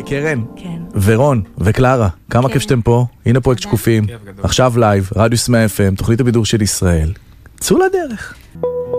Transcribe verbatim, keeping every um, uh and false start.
קרן, כן. ורון וקלרה, כמה כן. כיף שאתם פה, הנה פרויקט שקופים, כיף גדול. עכשיו לייב, רדיוס מאה אף אם, תוכנית הבידור של ישראל, צאו לדרך.